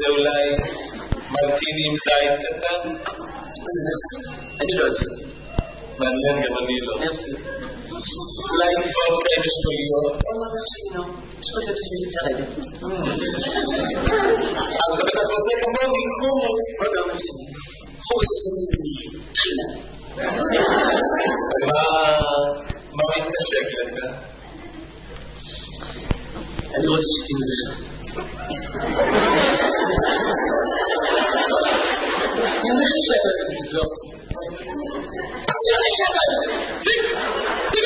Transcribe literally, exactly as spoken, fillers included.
רוצה אולי מרטיני עם זית קטן? אני לא אוהב. מעניין, גם אני לא. מרסי. אולי נצאות כאלה שטוליות? לא, לא, שלי לא. שטוליות עושה לי צרבת. אבל אתה רוצה כמוני חומוס. עוד לא אומר שלי. חומוס עושה לי תחילה. מה מתנשק לך? אני רוצה שתהיה לך. תהיה לך שאתה תבלוק. תהיה לך שאתה תבלוק.